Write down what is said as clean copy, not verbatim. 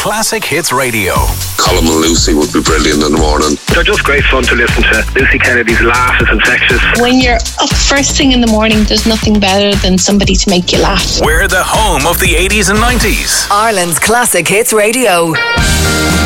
Classic Hits Radio. Colin and Lucy would be brilliant in the morning. They're just great fun to listen to. Lucy Kennedy's laugh is infectious. When you're up first thing in the morning, there's nothing better than somebody to make you laugh. We're the home of the 80s and 90s. Ireland's Classic Hits Radio.